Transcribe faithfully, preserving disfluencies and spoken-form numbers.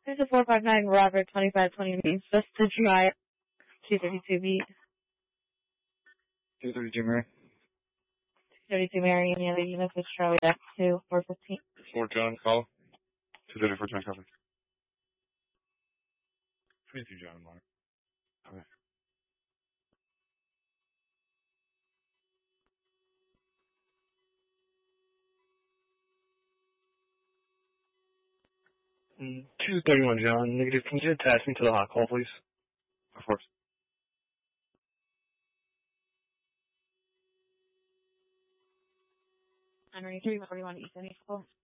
There's a four five nine Robert twenty-five twenty means just to try two thirty-two beat. two thirty-two Mary. two thirty-two Mary, and the other units is Charlie X two, four fifteen. four John, call. two thirty-four John, copy. twenty-two John, Mark. Okay. Mm, two thirty-one John, negative. Can you attach me to the hot call, please? Of course. one ninety-three, forty-one East Indian School.